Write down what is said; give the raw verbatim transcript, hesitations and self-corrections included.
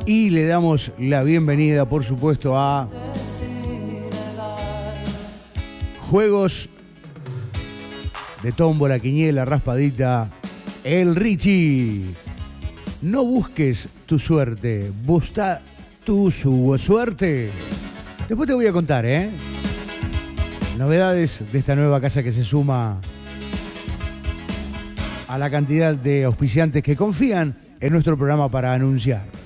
Y le damos la bienvenida, por supuesto, a Juegos de Tómbola, Quiniela, Raspadita, el Richie. No busques tu suerte, busca tu su suerte. Después te voy a contar, ¿eh? Novedades de esta nueva casa que se suma a la cantidad de auspiciantes que confían en nuestro programa para anunciar.